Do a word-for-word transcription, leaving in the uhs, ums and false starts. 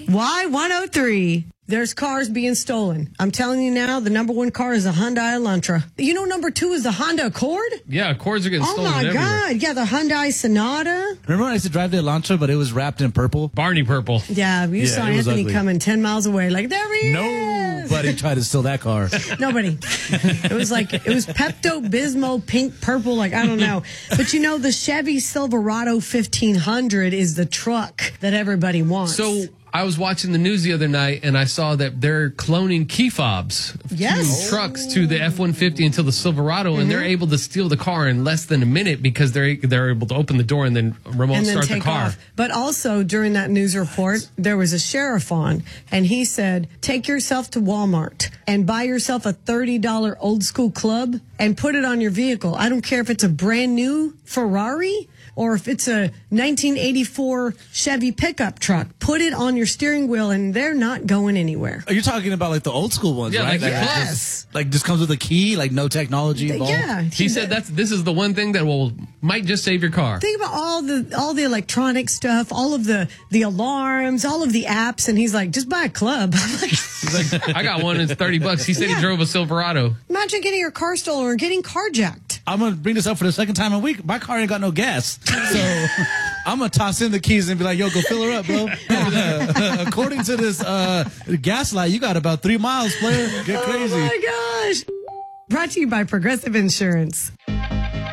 Y one oh three. There's cars being stolen. I'm telling you now, the number one car is a Hyundai Elantra. You know, number two is the Honda Accord? Yeah, Accords are getting Oh, stolen my everywhere. God. Yeah, the Hyundai Sonata. Remember when I used to drive the Elantra, but it was wrapped in purple? Barney purple. Yeah, you Yeah, saw it was Anthony ugly. coming ten miles away. Like, there he is. Nobody tried to steal that car. Nobody. It was like, it was Pepto-Bismol pink purple, like, I don't know. But you know, the Chevy Silverado fifteen hundred is the truck that everybody wants. So I was watching the news the other night, and I saw that they're cloning key fobs Yes. to trucks to the F one fifty until the Silverado, and they're able to steal the car in less than a minute because they're they're able to open the door and then remote and then start take the car. off. But also during that news report, there was a sheriff on, and he said, take yourself to Walmart and buy yourself a thirty dollar old school club and put it on your vehicle. I don't care if it's a brand new Ferrari or if it's a nineteen eighty-four Chevy pickup truck. Put it on your steering wheel, and they're not going anywhere. Are you talking about like the old school ones, Yeah, right? like That yes. just, like just comes with a key, like no technology involved? Yeah. He said that's this is the one thing that will might just save your car. Think about all the all the electronic stuff, all of the the alarms, all of the apps, and he's like, just buy a club. I'm like, He's like, I got one. It's thirty bucks. He said Yeah. he drove a Silverado. imagine getting your car stolen or getting carjacked. I'm going to bring this up for the second time a week. My car ain't got no gas. So I'm going to toss in the keys and be like, yo, go fill her up, bro. Uh, according to this uh, gaslight, you got about three miles, player. Get crazy. Oh my gosh. Brought to you by Progressive Insurance.